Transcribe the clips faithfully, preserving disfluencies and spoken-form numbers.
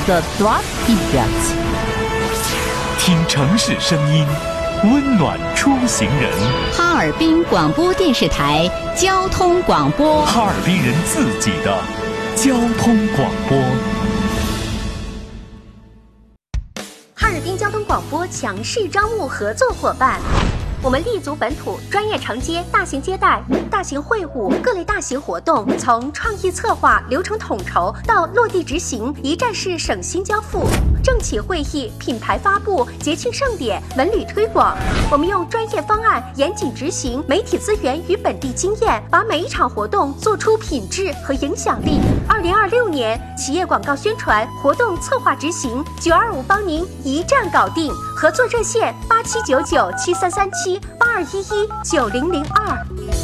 до двадцать пять。 听城市声音，温暖出行人。 哈尔滨广播电视台交通广播， 哈尔滨人自己的交通广播。 哈尔滨交通广播强势招募合作伙伴。我们立足本土，专业承接大型接待、大型会晤、各类大型活动，从创意策划、流程统筹到落地执行，一站式省心交付。政企会议、品牌发布、节庆盛典、文旅推广，我们用专业方案严谨执行，媒体资源与本地经验，把每一场活动做出品质和影响力。二零二六年企业广告宣传活动策划执行，九二五帮您一站搞定。合作热线八七九九七三三七八二一一九零零二。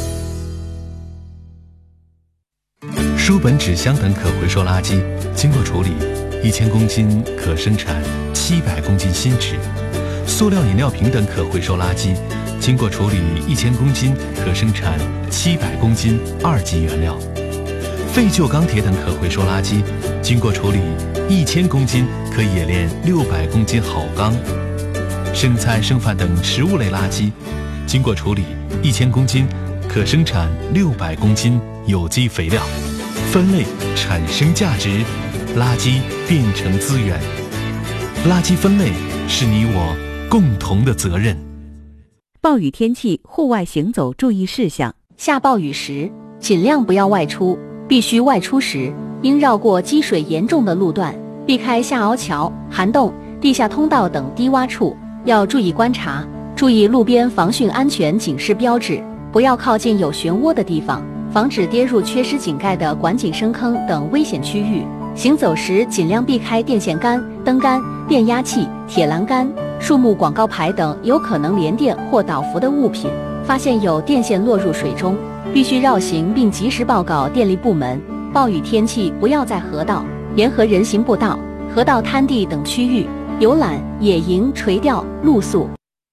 书本、纸箱等可回收垃圾经过处理，一千公斤可生产七百公斤新纸；塑料饮料瓶等可回收垃圾经过处理，一千公斤可生产七百公斤二级原料；废旧钢铁等可回收垃圾经过处理，一千公斤可冶炼六百公斤好钢；剩菜剩饭等食物类垃圾经过处理，一千公斤可生产六百公斤有机肥料。分类产生价值，垃圾变成资源。垃圾分类是你我共同的责任。 暴雨天气户外行走注意事项： 下暴雨时尽量不要外出，必须外出时应绕过积水严重的路段，避开下凹桥、涵洞、地下通道等低洼处，要注意观察，注意路边防汛安全警示标志，不要靠近有漩涡的地方，防止跌入缺失井盖的管井深坑等危险区域。行走时尽量避开电线杆、灯杆、变压器、铁栏杆、树木广告牌等有可能连电或导浮的物品。发现有电线落入水中，必须绕行并及时报告电力部门。暴雨天气不要在河道、沿河人行步道、河道滩地等区域游览、野营、垂钓、露宿。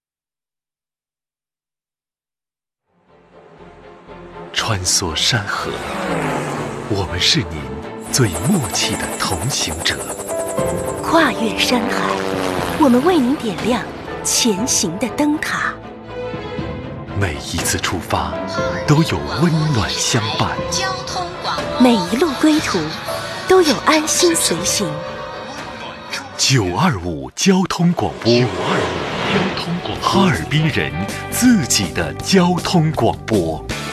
穿梭山河，我们是您最默契的同行者； 跨越山海，我们为您点亮前行的灯塔。 每一次出发，都有温暖相伴； 每一路归途，都有安心随行。 九二五交通广播，九二五交通广播，哈尔滨人自己的交通广播。